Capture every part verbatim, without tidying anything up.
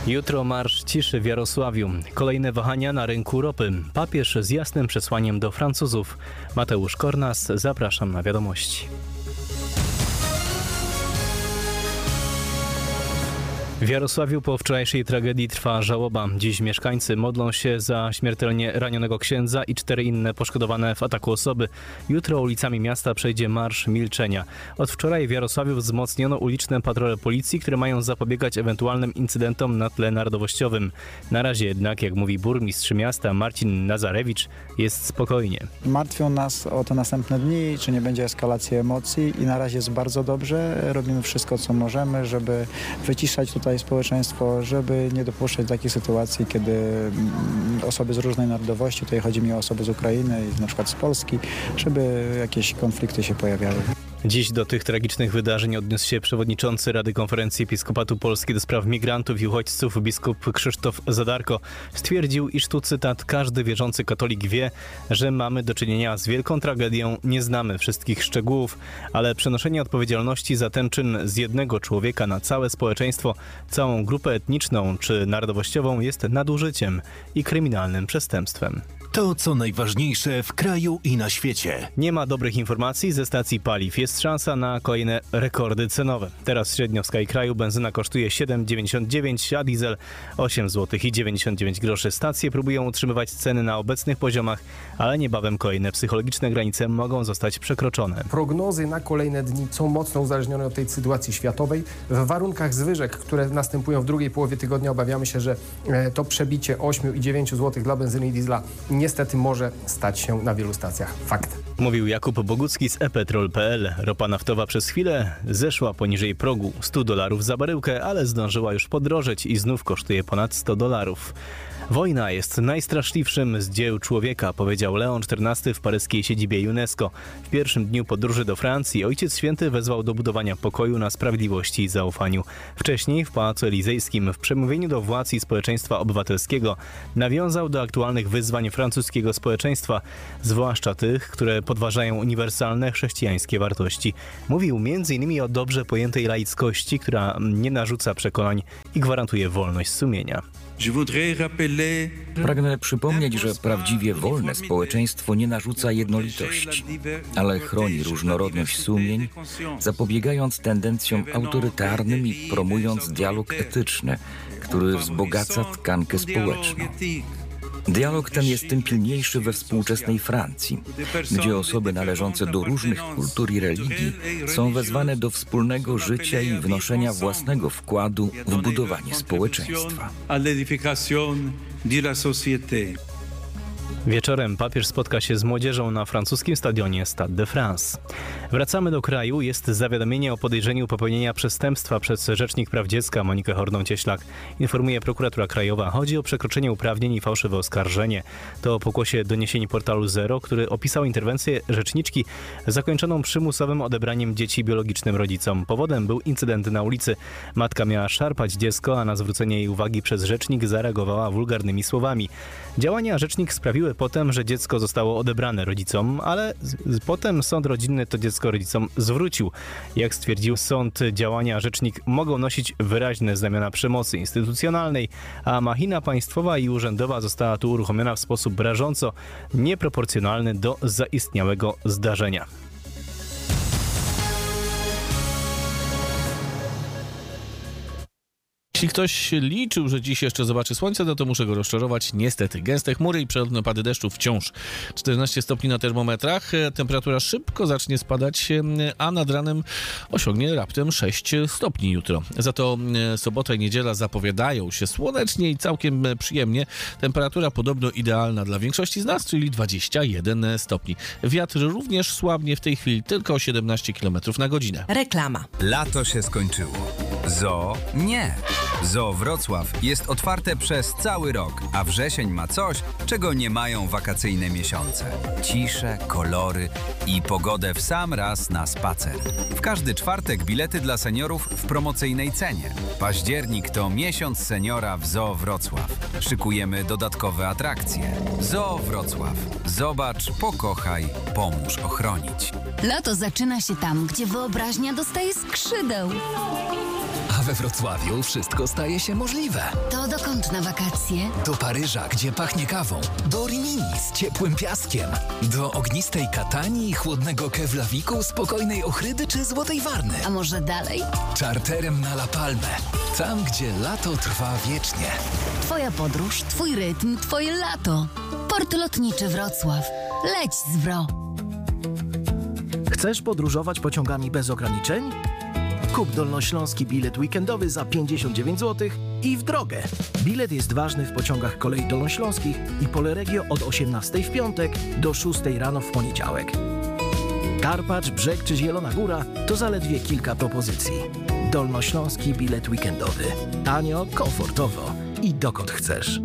Jutro marsz ciszy w Jarosławiu. Kolejne wahania na rynku ropy. Papież z jasnym przesłaniem do Francuzów. Mateusz Kornas, zapraszam na wiadomości. W Jarosławiu po wczorajszej tragedii trwa żałoba. Dziś mieszkańcy modlą się za śmiertelnie ranionego księdza i cztery inne poszkodowane w ataku osoby. Jutro ulicami miasta przejdzie Marsz Milczenia. Od wczoraj w Jarosławiu wzmocniono uliczne patrole policji, które mają zapobiegać ewentualnym incydentom na tle narodowościowym. Na razie jednak, jak mówi burmistrz miasta Marcin Nazarewicz, jest spokojnie. Martwią nas o te następne dni, czy nie będzie eskalacji emocji i na razie jest bardzo dobrze. Robimy wszystko, co możemy, żeby wyciszać tutaj społeczeństwo, żeby nie dopuszczać takich sytuacji, kiedy osoby z różnej narodowości, tutaj chodzi mi o osoby z Ukrainy i na przykład z Polski, żeby jakieś konflikty się pojawiały. Dziś do tych tragicznych wydarzeń odniósł się przewodniczący Rady Konferencji Episkopatu Polski do spraw migrantów i uchodźców biskup Krzysztof Zadarko. Stwierdził, iż tu cytat, każdy wierzący katolik wie, że mamy do czynienia z wielką tragedią, nie znamy wszystkich szczegółów, ale przenoszenie odpowiedzialności za ten czyn z jednego człowieka na całe społeczeństwo, całą grupę etniczną czy narodowościową jest nadużyciem i kryminalnym przestępstwem. To, co najważniejsze w kraju i na świecie. Nie ma dobrych informacji ze stacji paliw. Jest szansa na kolejne rekordy cenowe. Teraz średnio w skali kraju benzyna kosztuje siedem dziewięćdziesiąt dziewięć, a diesel osiem złotych i dziewięćdziesiąt dziewięć groszy. Stacje próbują utrzymywać ceny na obecnych poziomach, ale niebawem kolejne psychologiczne granice mogą zostać przekroczone. Prognozy na kolejne dni są mocno uzależnione od tej sytuacji światowej. W warunkach zwyżek, które następują w drugiej połowie tygodnia, obawiamy się, że to przebicie osiem i dziewięć złotych dla benzyny i diesla niestety może stać się na wielu stacjach faktem. Mówił Jakub Bogucki z e petrol kropka p l. Ropa naftowa przez chwilę zeszła poniżej progu stu dolarów za baryłkę, ale zdążyła już podrożeć i znów kosztuje ponad sto dolarów. Wojna jest najstraszliwszym z dzieł człowieka, powiedział Leon czternasty w paryskiej siedzibie UNESCO. W pierwszym dniu podróży do Francji Ojciec Święty wezwał do budowania pokoju na sprawiedliwości i zaufaniu. Wcześniej w Pałacu Elizejskim w przemówieniu do władz i społeczeństwa obywatelskiego nawiązał do aktualnych wyzwań francuskiego społeczeństwa, zwłaszcza tych, które podważają uniwersalne chrześcijańskie wartości. Mówił między innymi o dobrze pojętej laickości, która nie narzuca przekonań i gwarantuje wolność sumienia. Pragnę przypomnieć, że prawdziwie wolne społeczeństwo nie narzuca jednolitości, ale chroni różnorodność sumień, zapobiegając tendencjom autorytarnym i promując dialog etyczny, który wzbogaca tkankę społeczną. Dialog ten jest tym pilniejszy we współczesnej Francji, gdzie osoby należące do różnych kultur i religii są wezwane do wspólnego życia i wnoszenia własnego wkładu w budowanie społeczeństwa. Wieczorem papież spotka się z młodzieżą na francuskim stadionie Stade de France. Wracamy do kraju. Jest zawiadomienie o podejrzeniu popełnienia przestępstwa przez Rzecznik Praw Dziecka Monikę Horną-Cieślak. Informuje prokuratura krajowa. Chodzi o przekroczenie uprawnień i fałszywe oskarżenie. To pokłosie doniesień portalu Zero, który opisał interwencję rzeczniczki zakończoną przymusowym odebraniem dzieci biologicznym rodzicom. Powodem był incydent na ulicy. Matka miała szarpać dziecko, a na zwrócenie jej uwagi przez rzecznik zareagowała wulgarnymi słowami. Działania rzecznik sprawiły potem, że dziecko zostało odebrane rodzicom, ale z- potem sąd rodzinny to dziecko rodzicom zwrócił. Jak stwierdził sąd, działania rzecznik mogą nosić wyraźne znamiona przemocy instytucjonalnej, a machina państwowa i urzędowa została tu uruchomiona w sposób rażąco nieproporcjonalny do zaistniałego zdarzenia. Jeśli ktoś liczył, że dziś jeszcze zobaczy słońce, no to muszę go rozczarować. Niestety, gęste chmury i przelotne opady deszczu wciąż. czternaście stopni na termometrach, temperatura szybko zacznie spadać, a nad ranem osiągnie raptem sześć stopni jutro. Za to sobota i niedziela zapowiadają się słonecznie i całkiem przyjemnie. Temperatura podobno idealna dla większości z nas, czyli dwadzieścia jeden stopni. Wiatr również słabnie w tej chwili, tylko o siedemnaście kilometrów na godzinę. Reklama. Lato się skończyło. Zoo? Nie. Zoo Wrocław jest otwarte przez cały rok, a wrzesień ma coś, czego nie mają wakacyjne miesiące. Ciszę, kolory i pogodę w sam raz na spacer. W każdy czwartek bilety dla seniorów w promocyjnej cenie. Październik to miesiąc seniora w Zoo Wrocław. Szykujemy dodatkowe atrakcje. Zoo Wrocław. Zobacz, pokochaj, pomóż ochronić. Lato zaczyna się tam, gdzie wyobraźnia dostaje skrzydeł. A A we Wrocławiu wszystko staje się możliwe. To dokąd na wakacje? Do Paryża, gdzie pachnie kawą. Do Rimini z ciepłym piaskiem. Do ognistej Katanii i chłodnego Keflaviku, spokojnej Ochrydy czy Złotej Warny. A może dalej? Czarterem na La Palmę. Tam, gdzie lato trwa wiecznie. Twoja podróż, twój rytm, twoje lato. Port Lotniczy Wrocław. Leć z Wro. Chcesz podróżować pociągami bez ograniczeń? Kup dolnośląski bilet weekendowy za pięćdziesiąt dziewięć złotych i w drogę. Bilet jest ważny w pociągach kolei dolnośląskich i Poleregio od osiemnastej w piątek do szóstej rano w poniedziałek. Karpacz, Brzeg czy Zielona Góra to zaledwie kilka propozycji. Dolnośląski bilet weekendowy. Tanio, komfortowo i dokąd chcesz.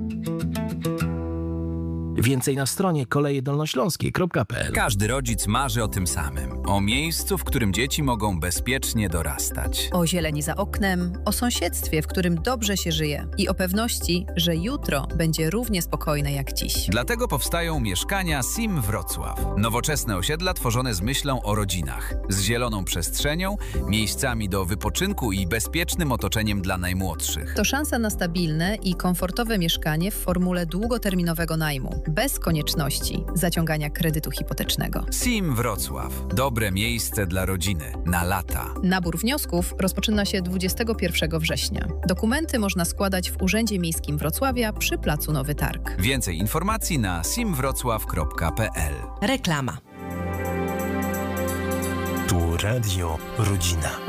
Więcej na stronie koleje dolnośląskie kropka p l. Każdy rodzic marzy o tym samym. O miejscu, w którym dzieci mogą bezpiecznie dorastać. O zieleni za oknem, o sąsiedztwie, w którym dobrze się żyje i o pewności, że jutro będzie równie spokojne jak dziś. Dlatego powstają mieszkania Sim Wrocław. Nowoczesne osiedla tworzone z myślą o rodzinach. Z zieloną przestrzenią, miejscami do wypoczynku i bezpiecznym otoczeniem dla najmłodszych. To szansa na stabilne i komfortowe mieszkanie w formule długoterminowego najmu. Bez konieczności zaciągania kredytu hipotecznego. Sim Wrocław. Dobre miejsce dla rodziny. Na lata. Nabór wniosków rozpoczyna się dwudziestego pierwszego września. Dokumenty można składać w Urzędzie Miejskim Wrocławia przy placu Nowy Targ. Więcej informacji na sim wrocław kropka p l. Reklama. Tu Radio Rodzina.